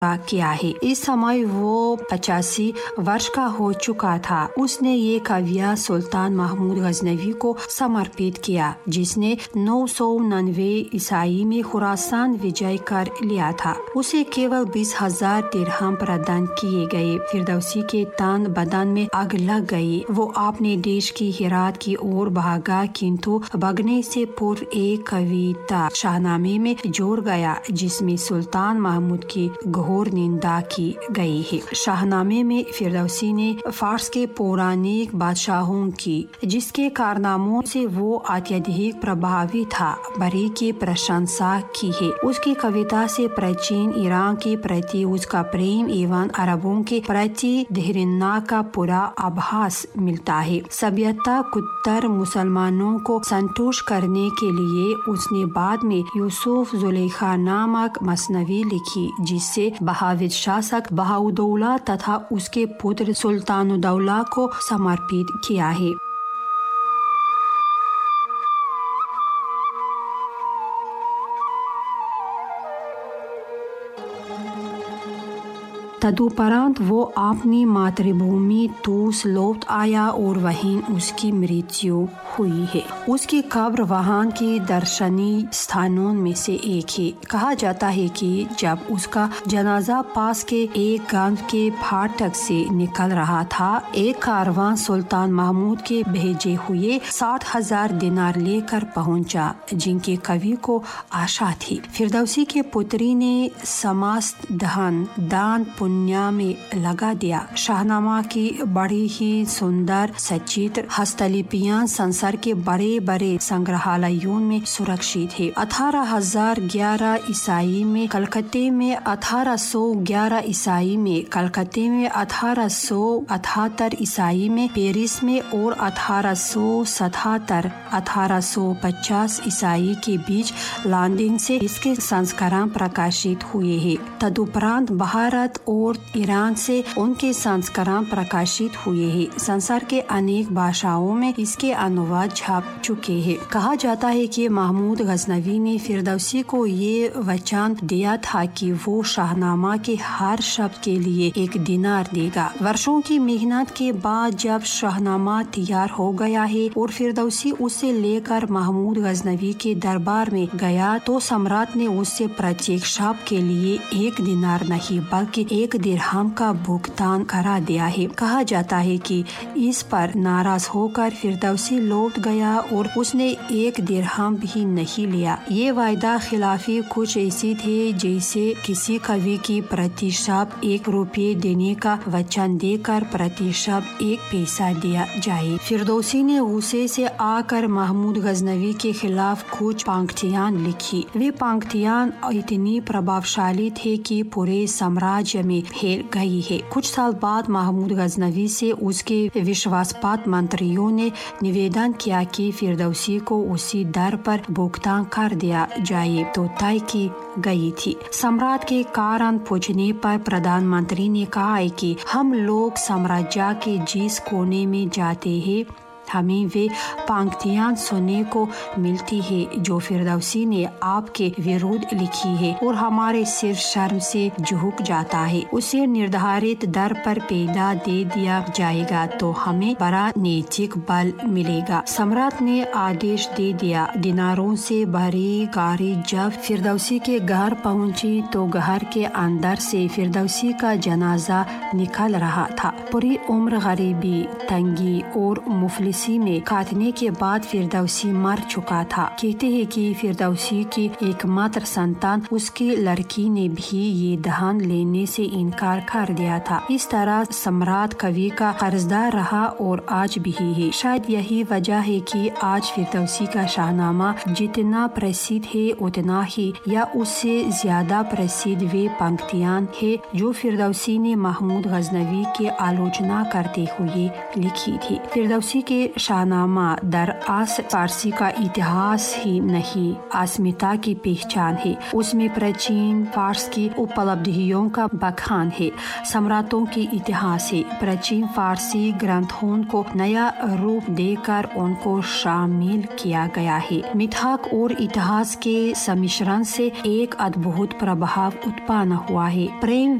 किया है। इस समय वो 85 वर्ष का हो चुका था। उसने ये काव्य सुल्तान महमूद गजनवी को समर्पित किया, जिसने 999 ईसाई में खुरासान विजय कर लिया था। उसे केवल 20,000 दिरहम प्रदान किए गए। फिरदौसी के तन बदन में आग लग गई। वो अपने देश की हिरात की ओर भागा, किंतु भागने से पूर्व एक कविता शाहनामे में जोड़ गया, जिसमें सुल्तान महमूद की घोर निंदा की गई है। शाहनामे में फिरदौसी ने फारस के पौराणिक बादशाहों की, जिसके कारनामों से वो अत्यधिक प्रभावी था, बरी की प्रशंसा की है। उसकी कविता से प्राचीन ईरान के प्रति उसका प्रेम एवं अरबों के प्रति घृणा का पूरा आभास मिलता है। सभ्यता कुत्तर मुसलमानों को संतुष्ट करने के लिए उसने बाद में यूसुफ जुलेखा नामक मसनवी लिखी, जिससे बहाविद शासक बहाउद्दौला तथा उसके पुत्र सुल्तानुद्दौला को समर्पित किया है। तदुपरांत वो अपनी मातृभूमि तूस लौट आया और वहीं उसकी मृत्यु हुई है। उसकी कब्र वहाँ के दर्शनीय स्थानों में से एक है। कहा जाता है कि जब उसका जनाजा पास के एक गांव के फाटक से निकल रहा था, एक कारवां सुल्तान महमूद के भेजे हुए 60,000 दिनार लेकर पहुंचा, जिनके कवि को आशा थी। फिरदौसी के पुत्री ने समस्त धन दान पुण्य में लगा दिया। शाहनामा की बड़ी ही सुंदर सचित्र हस्तलिपियां संसार के बड़े बड़े संग्रहालयों में सुरक्षित है। 1811 ईसाई में कलकत्ते में, 1811 ईसाई में कलकत्ते में, 1878 ईसाई में पेरिस में और 1877-1850 ईसाई के बीच लंदन से इसके संस्करण प्रकाशित हुए हैं। तदुपरांत भारत और ईरान से उनके संस्करण प्रकाशित हुए हैं। संसार के अनेक भाषाओं में इसके अनुवाद छप चुके हैं। कहा जाता है कि महमूद गजनवी ने फिरदौसी को ये वचन दिया था कि वो शाहनामा के हर शब्द के लिए 1 दिनार देगा। वर्षों की मेहनत के बाद जब शाहनामा तैयार हो गया है और फिरदौसी उसे लेकर महमूद गजनवी के दरबार में गया, तो सम्राट ने उससे प्रत्येक शब्द के लिए 1 दिनार नहीं बल्कि 1 दिरहम का भुगतान करा दिया है। कहा जाता है कि इस पर नाराज होकर फिरदौसी लौट गया और उसने 1 दिरहम भी नहीं लिया। ये वायदा खिलाफी कुछ ऐसी थे जैसे किसी कवि की प्रति शब्द 1 रुपये देने का वचन देकर प्रति शब्द 1 पैसा दिया जाए। फिरदौसी ने गुस्से से आकर महमूद गजनवी के खिलाफ कुछ पंक्तियां लिखी। वे पंक्तियां इतनी प्रभावशाली थे कि पूरे साम्राज्य में फैल गई है। कुछ साल बाद महमूद गजनवी से उसके विश्वासपात मंत्रियों ने निवेदन किया कि फिरदौसी को उसी दर पर भुगतान कर दिया जाए, तो तय की गई थी। सम्राट के कारण पूछने पर प्रधानमंत्री ने कहा है कि हम लोग साम्राज्य के जिस कोने में जाते हैं, हमें वे पंक्तियां सुनने को मिलती है जो फिरदौसी ने आपके विरुद्ध लिखी है और हमारे सिर शर्म से झुक जाता है। उसे निर्धारित दर पर पैदा दे दिया जाएगा तो हमें बड़ा नैतिक बल मिलेगा। सम्राट ने आदेश दे दिया। दिनारों से भरी गाड़ी जब फिरदौसी के घर पहुंची तो घर के अंदर से फिरदौसी का जनाजा निकल रहा था। पूरी उम्र गरीबी, तंगी और मुफलिसी में काटने के बाद फिरदौसी मर चुका था। कहते हैं कि फिरदौसी की एकमात्र संतान उसकी लड़की ने भी ये धन लेने से इनकार कर दिया था। इस तरह सम्राट कवि का कर्जदार रहा और आज भी है। शायद यही वजह है कि आज फिरदौसी का शाहनामा जितना प्रसिद्ध है उतना ही या उससे ज्यादा प्रसिद्ध वे पंक्तियां है जो फिरदौसी ने महमूद गजनवी की आलोचना करते हुए लिखी थी। फिरदौसी के शाहनामा दरअसल फारसी का इतिहास ही नहीं, अस्मिता की पहचान है। उसमें प्राचीन फारस की उपलब्धियों का बखान है, सम्राटों की इतिहास है। प्राचीन फारसी ग्रंथों को नया रूप देकर उनको शामिल किया गया है। मिथक और इतिहास के सम्मिश्रण से एक अद्भुत प्रभाव उत्पन्न हुआ है। प्रेम